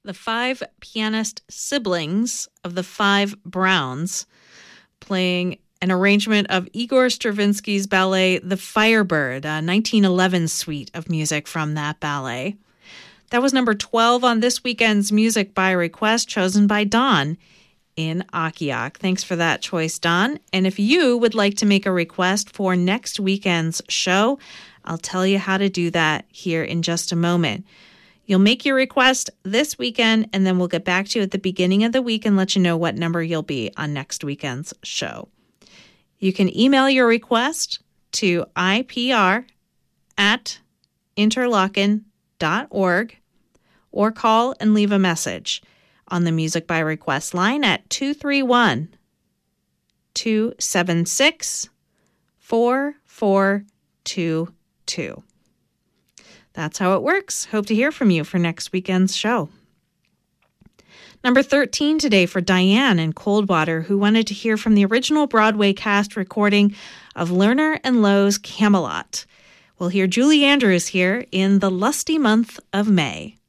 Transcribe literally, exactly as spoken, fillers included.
the five pianist siblings of the five Browns, playing an arrangement of Igor Stravinsky's ballet The Firebird, a nineteen eleven suite of music from that ballet. That was number twelve on this weekend's Music by Request, chosen by Don in Akiak. Thanks for that choice, Don. And if you would like to make a request for next weekend's show, I'll tell you how to do that here in just a moment. You'll make your request this weekend, and then we'll get back to you at the beginning of the week and let you know what number you'll be on next weekend's show. You can email your request to I P R at interlochen dot org or call and leave a message on the Music by Request line at two three one, two seven six, four four two two. That's how it works. Hope to hear from you for next weekend's show. Number thirteen today for Diane in Coldwater, who wanted to hear from the original Broadway cast recording of Lerner and Loewe's Camelot. We'll hear Julie Andrews here in the lusty month of May.